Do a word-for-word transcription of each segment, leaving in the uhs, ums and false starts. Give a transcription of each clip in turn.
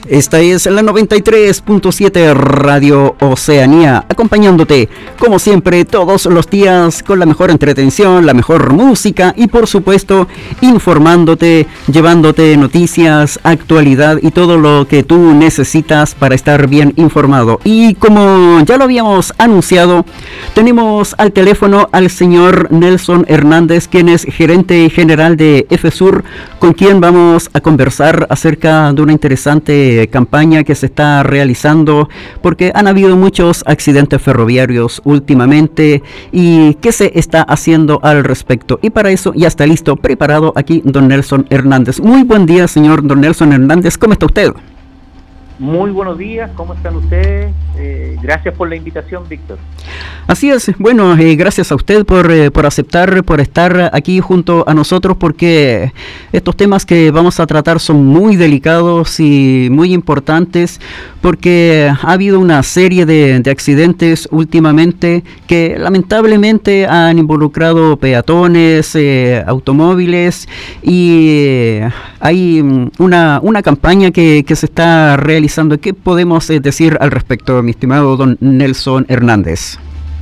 Esta es la noventa y tres punto siete Radio Oceanía, acompañándote, como siempre, todos los días con la mejor entretención, la mejor música y, por supuesto, informándote, llevándote noticias, actualidad y todo lo que tú necesitas para estar bien informado. Y como ya lo habíamos anunciado, tenemos al teléfono al señor Nelson Hernández, quien es gerente general de EFESUR, con quien vamos a conversar acerca de una interesante campaña que se está realizando porque han habido muchos accidentes ferroviarios últimamente y qué se está haciendo al respecto. Y para eso ya está listo, preparado aquí don Nelson Hernández. Muy buen día, señor don Nelson Hernández, ¿cómo está usted? Muy buenos días, ¿cómo están ustedes? Eh, gracias por la invitación, Víctor. Así es, bueno, eh, gracias a usted por, eh, por aceptar, por estar aquí junto a nosotros, porque estos temas que vamos a tratar son muy delicados y muy importantes, porque ha habido una serie de, de accidentes últimamente que lamentablemente han involucrado peatones, eh, automóviles, y eh, hay una, una campaña que, que se está realizando. ¿Qué podemos eh, decir al respecto, mi estimado don Nelson Hernández?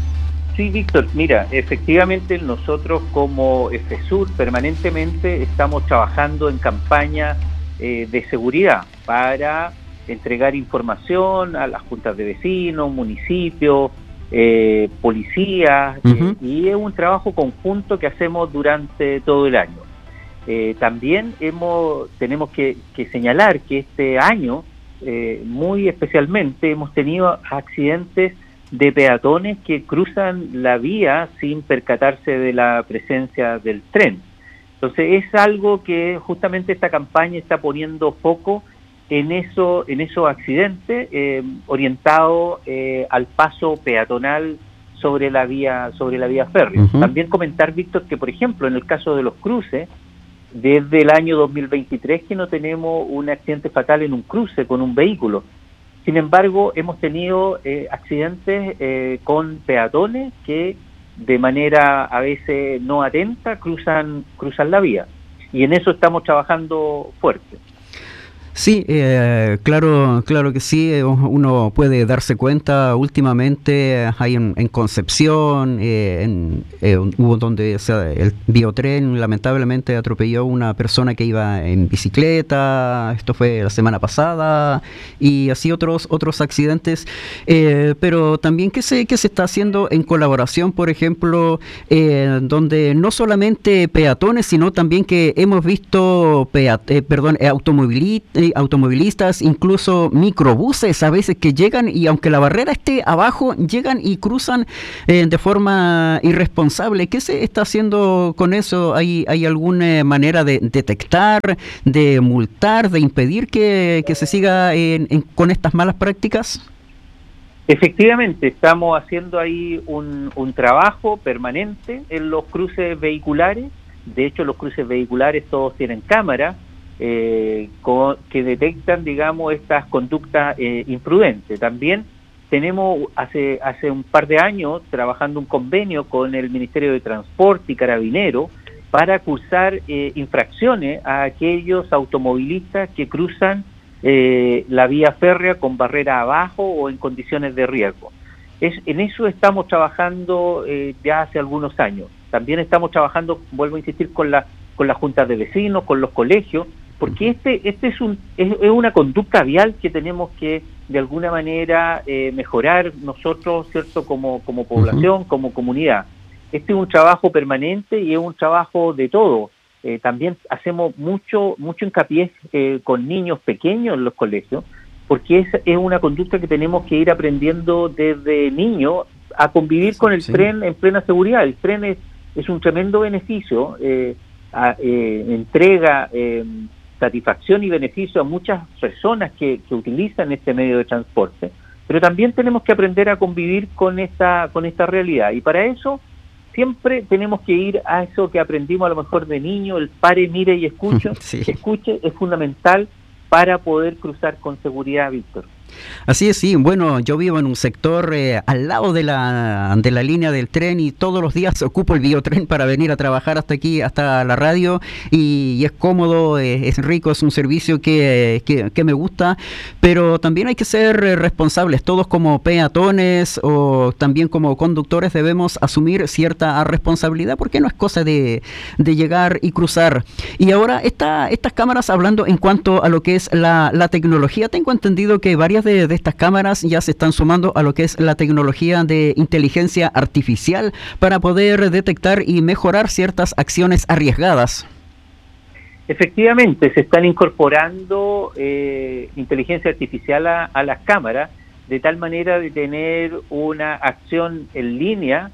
Sí, Víctor, mira, efectivamente nosotros como EFESUR permanentemente estamos trabajando en campañas eh, de seguridad para entregar información a las juntas de vecinos, municipios, eh, policías, uh-huh. eh, y es un trabajo conjunto que hacemos durante todo el año. Eh, también hemos tenemos que, que señalar que este año Eh, muy especialmente hemos tenido accidentes de peatones que cruzan la vía sin percatarse de la presencia del tren. Entonces es algo que justamente esta campaña está poniendo foco en eso, en esos accidentes eh, orientados eh, al paso peatonal sobre la vía, sobre la vía férrea. Uh-huh. También comentar, Víctor, que por ejemplo en el caso de los cruces, desde el año dos mil veintitrés que no tenemos un accidente fatal en un cruce con un vehículo. Sin embargo, hemos tenido eh, accidentes eh, con peatones que de manera a veces no atenta cruzan, cruzan la vía. Y en eso estamos trabajando fuerte. Sí, eh, claro, claro que sí. Uno puede darse cuenta. Últimamente hay en, en Concepción, eh, en, eh, hubo donde o sea, el biotren lamentablemente atropelló a una persona que iba en bicicleta. Esto fue la semana pasada y así otros otros accidentes. Eh, pero también qué se qué se está haciendo en colaboración, por ejemplo, eh, donde no solamente peatones, sino también que hemos visto peat eh, perdón, eh, automovilistas. automovilistas, incluso microbuses a veces que llegan y aunque la barrera esté abajo, llegan y cruzan eh, de forma irresponsable. ¿Qué se está haciendo con eso? ¿Hay, hay alguna manera de detectar, de multar, de impedir que, que se siga en, en, con estas malas prácticas? Efectivamente, estamos haciendo ahí un, un trabajo permanente en los cruces vehiculares. De hecho, los cruces vehiculares todos tienen cámaras Eh, co- que detectan, digamos, estas conductas eh, imprudentes. También tenemos hace hace un par de años trabajando un convenio con el Ministerio de Transporte y Carabineros para cursar eh, infracciones a aquellos automovilistas que cruzan eh, la vía férrea con barrera abajo o en condiciones de riesgo. Es, en eso estamos trabajando eh, ya hace algunos años. También estamos trabajando, vuelvo a insistir, con la con las juntas de vecinos, con los colegios, porque este este es un es, es una conducta vial que tenemos que de alguna manera eh, mejorar nosotros, cierto, como como población, uh-huh. como comunidad. Este es un trabajo permanente y es un trabajo de todo. Eh, también hacemos mucho mucho hincapié eh, con niños pequeños en los colegios, porque es es una conducta que tenemos que ir aprendiendo desde niños a convivir sí, con el sí. tren en plena seguridad. El tren es es un tremendo beneficio, eh, a, eh, entrega eh, satisfacción y beneficio a muchas personas que, que utilizan este medio de transporte, pero también tenemos que aprender a convivir con esta con esta realidad, y para eso siempre tenemos que ir a eso que aprendimos a lo mejor de niño, el pare, mire y escuche. Sí. Escuche es fundamental para poder cruzar con seguridad, Víctor. Así es, sí. Bueno, yo vivo en un sector eh, al lado de la de la línea del tren y todos los días ocupo el biotren para venir a trabajar hasta aquí, hasta la radio y, y es cómodo, eh, es rico, es un servicio que, que, que me gusta, pero también hay que ser eh, responsables. Todos como peatones o también como conductores debemos asumir cierta responsabilidad porque no es cosa de, de llegar y cruzar. Y ahora esta, estas cámaras, hablando en cuanto a lo que es la, la tecnología, tengo entendido que varias de, de estas cámaras ya se están sumando a lo que es la tecnología de inteligencia artificial para poder detectar y mejorar ciertas acciones arriesgadas. Efectivamente, se están incorporando eh, inteligencia artificial a, a las cámaras de tal manera de tener una acción en línea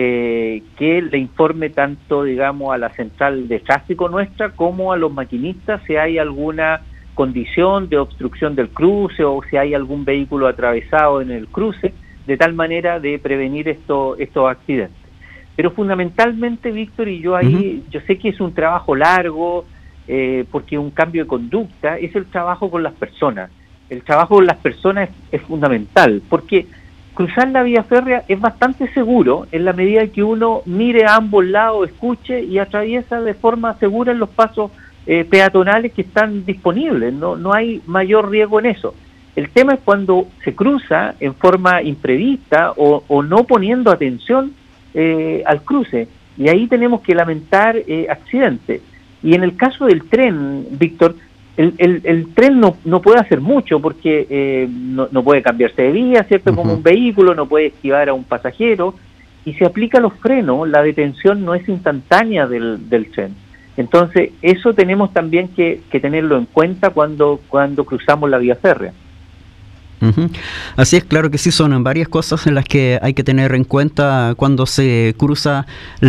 eh, que le informe tanto, digamos, a la central de tráfico nuestra como a los maquinistas si hay alguna condición de obstrucción del cruce o si hay algún vehículo atravesado en el cruce, de tal manera de prevenir esto, estos accidentes. Pero fundamentalmente, Víctor, y yo ahí, uh-huh. yo sé que es un trabajo largo, eh, porque un cambio de conducta es el trabajo con las personas. El trabajo con las personas es, es fundamental, porque cruzar la vía férrea es bastante seguro en la medida que uno mire a ambos lados, escuche y atraviesa de forma segura en los pasos Eh, peatonales que están disponibles, no, no hay mayor riesgo en eso. El tema es cuando se cruza en forma imprevista o, o no poniendo atención eh, al cruce, y ahí tenemos que lamentar eh, accidentes. Y en el caso del tren, Víctor, el, el, el tren no, no puede hacer mucho porque eh, no, no puede cambiarse de vía, ¿cierto? Uh-huh. Como un vehículo, no puede esquivar a un pasajero, y se aplica los frenos, la detención no es instantánea del, del tren. Entonces, eso tenemos también que, que tenerlo en cuenta cuando, cuando cruzamos la vía férrea. Uh-huh. Así es, claro que sí, son varias cosas en las que hay que tener en cuenta cuando se cruza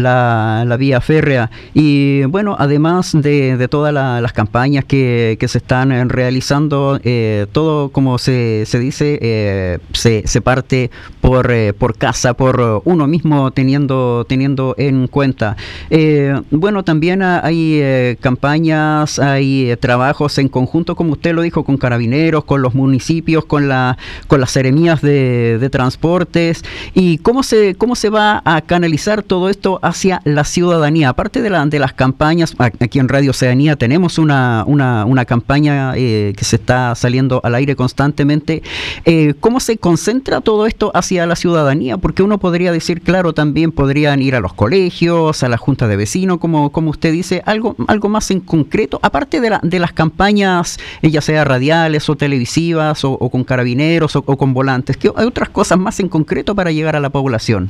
la, la vía férrea. Y bueno, además de, de todas la, las campañas que, que se están realizando, eh, todo, como se, se dice, eh, se, se parte por, eh, por casa, por uno mismo teniendo, teniendo en cuenta. Eh, bueno, también hay eh, campañas, hay eh, trabajos en conjunto, como usted lo dijo, con carabineros, con los municipios, con la con las seremías de, de transportes. Y cómo se cómo se va a canalizar todo esto hacia la ciudadanía, aparte de, la, de las campañas. Aquí en Radio Oceanía tenemos una, una, una campaña eh, que se está saliendo al aire constantemente. Eh, ¿cómo se concentra todo esto hacia la ciudadanía? Porque uno podría decir, claro, también podrían ir a los colegios, a la junta de vecinos, como, como usted dice, algo, algo más en concreto, aparte de, la, de las campañas, ya sea radiales o televisivas o, o con carabineros o, o con volantes. ¿Qué, hay otras cosas más en concreto para llegar a la población?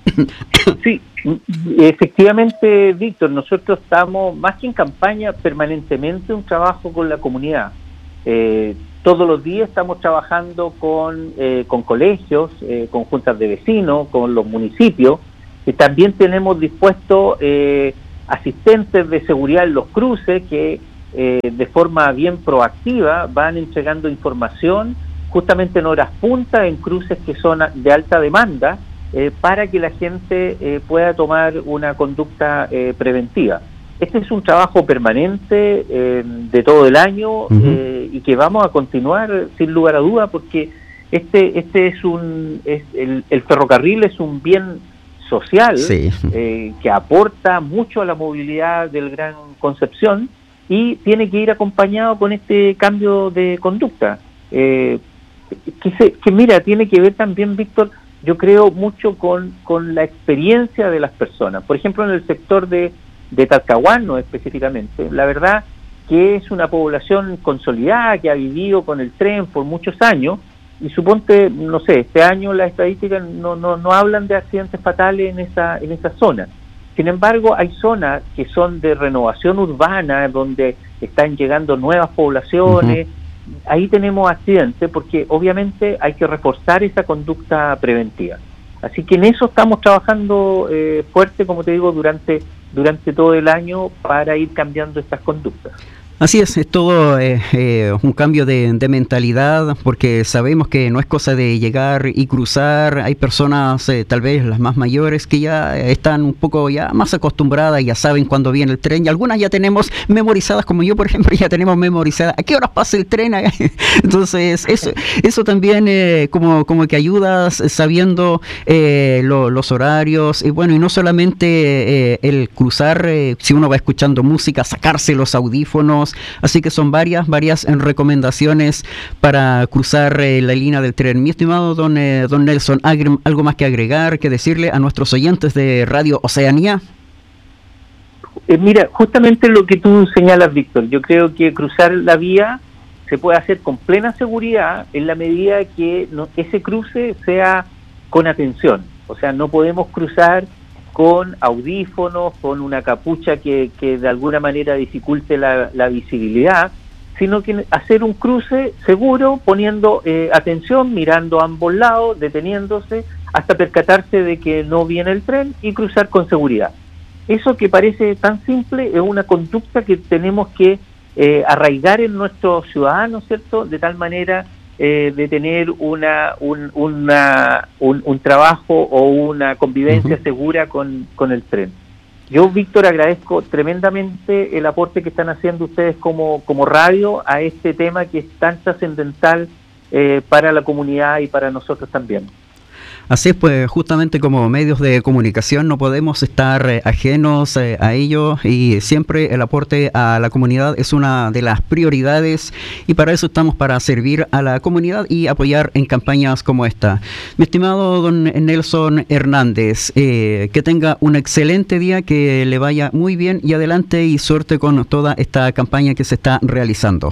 Sí, efectivamente, Víctor, nosotros estamos, más que en campaña, permanentemente un trabajo con la comunidad. Eh, todos los días estamos trabajando con, eh, con colegios, eh, con juntas de vecinos, con los municipios, y también tenemos dispuestos eh, asistentes de seguridad en los cruces que eh, de forma bien proactiva van entregando información justamente en horas punta, en cruces que son de alta demanda, eh, para que la gente eh, pueda tomar una conducta eh, preventiva. Este es un trabajo permanente eh, de todo el año, uh-huh. eh, y que vamos a continuar sin lugar a duda, porque este este es un es el, el ferrocarril es un bien social, sí. eh, que aporta mucho a la movilidad del Gran Concepción y tiene que ir acompañado con este cambio de conducta. Eh, Que, se, que mira, tiene que ver también, Víctor, yo creo mucho con, con la experiencia de las personas. Por ejemplo, en el sector de, de Talcahuano específicamente, la verdad que es una población consolidada que ha vivido con el tren por muchos años, y suponte, no sé, este año las estadísticas no, no, no hablan de accidentes fatales en esa, en esa zona. Sin embargo, hay zonas que son de renovación urbana, donde están llegando nuevas poblaciones. Uh-huh. Ahí tenemos accidentes porque obviamente hay que reforzar esa conducta preventiva. Así que en eso estamos trabajando eh, fuerte, como te digo, durante durante todo el año para ir cambiando estas conductas. Así es, es todo eh, eh, un cambio de, de mentalidad, porque sabemos que no es cosa de llegar y cruzar. Hay personas, eh, tal vez las más mayores, que ya están un poco ya más acostumbradas, ya saben cuándo viene el tren, y algunas ya tenemos memorizadas, como yo, por ejemplo, ya tenemos memorizadas a qué horas pasa el tren. Entonces, eso, eso también eh, como, como que ayuda sabiendo eh, lo, los horarios, y bueno, y no solamente eh, el cruzar, eh, si uno va escuchando música, sacarse los audífonos. Así que son varias, varias recomendaciones para cruzar eh, la línea del tren. Mi estimado don, eh, don Nelson, ¿algo más que agregar, que decirle a nuestros oyentes de Radio Oceanía? Eh, mira, justamente lo que tú señalas, Víctor, yo creo que cruzar la vía se puede hacer con plena seguridad en la medida que no, ese cruce sea con atención. O sea, no podemos cruzar con audífonos, con una capucha que, que de alguna manera dificulte la, la visibilidad, sino que hacer un cruce seguro, poniendo eh, atención, mirando a ambos lados, deteniéndose, hasta percatarse de que no viene el tren y cruzar con seguridad. Eso que parece tan simple es una conducta que tenemos que eh, arraigar en nuestros ciudadanos, ¿cierto?, de tal manera Eh, de tener una un, una, un, un trabajo o una convivencia uh-huh. segura con, con el tren. Yo, Víctor, agradezco tremendamente el aporte que están haciendo ustedes como, como radio a este tema que es tan trascendental eh, para la comunidad y para nosotros también. Así es, pues justamente como medios de comunicación no podemos estar eh, ajenos eh, a ello, y siempre el aporte a la comunidad es una de las prioridades, y para eso estamos, para servir a la comunidad y apoyar en campañas como esta. Mi estimado don Nelson Hernández, eh, que tenga un excelente día, que le vaya muy bien y adelante, y suerte con toda esta campaña que se está realizando.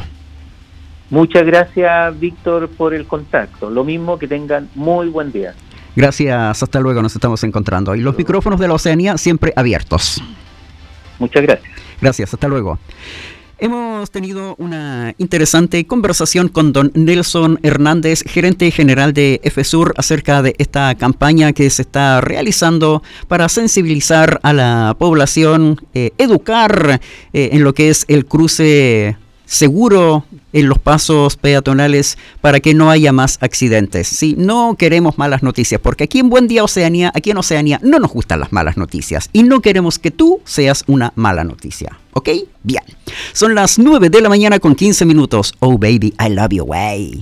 Muchas gracias, Víctor, por el contacto. Lo mismo, que tengan muy buen día. Gracias, hasta luego, nos estamos encontrando. Y los micrófonos de la Oceanía siempre abiertos. Muchas gracias. Gracias, hasta luego. Hemos tenido una interesante conversación con don Nelson Hernández, gerente general de EFESUR, acerca de esta campaña que se está realizando para sensibilizar a la población, eh, educar eh, en lo que es el cruce seguro en los pasos peatonales, para que no haya más accidentes. Sí, no queremos malas noticias, porque aquí en Buen Día Oceanía, aquí en Oceanía no nos gustan las malas noticias, y no queremos que tú seas una mala noticia. ¿Ok? Bien. Son las nueve de la mañana con quince minutos. Oh baby, I love you, way.